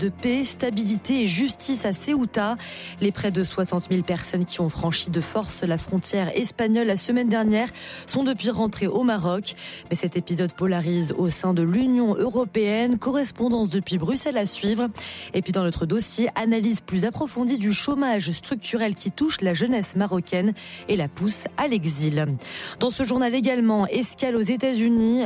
de paix, stabilité et justice à Ceuta. Les près de 60 000 personnes qui ont franchi de force la frontière espagnole la semaine dernière sont depuis rentrées au Maroc. Mais cet épisode polarise au sein de l'Union européenne. Correspondance depuis Bruxelles à suivre. Et puis dans notre dossier, analyse plus approfondie du chômage structurel qui touche la jeunesse marocaine et la pousse à l'exil. Dans ce journal également, escale aux États-Unis.